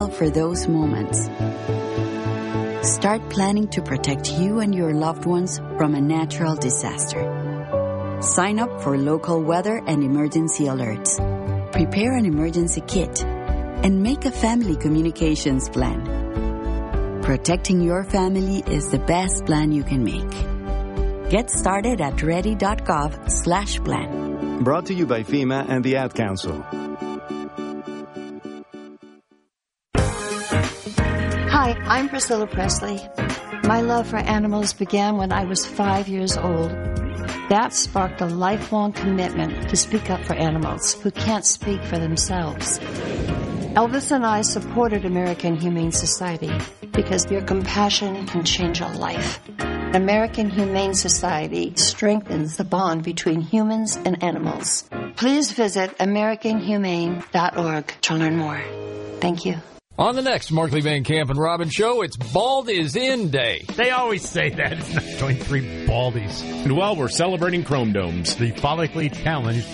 for those moments. Start planning to protect you and your loved ones from a natural disaster. Sign up for local weather and emergency alerts. Prepare an emergency kit and make a family communications plan. Protecting your family is the best plan you can make. Get started at ready.gov/plan. Brought to you by FEMA and the Ad Council. Hi, I'm Priscilla Presley. My love for animals began when I was 5 years old. That sparked a lifelong commitment to speak up for animals who can't speak for themselves. Elvis and I supported American Humane Society because your compassion can change a life. American Humane Society strengthens the bond between humans and animals. Please visit AmericanHumane.org to learn more. Thank you. On the next Markley Van Camp and Robin show, it's Bald is In Day. They always say that. It's not 23 baldies. And while we're celebrating Chrome Domes, The follically challenged.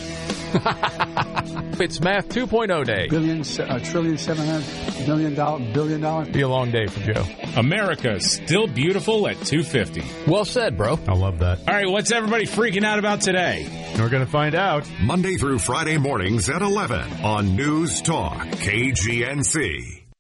It's Math 2.0 Day. $1,700,000,000 billion. Be a long day for Joe. America's still beautiful at 250. Well said, bro. I love that. All right, what's everybody freaking out about today? We're going to find out. Monday through Friday mornings at 11 on News Talk KGNC.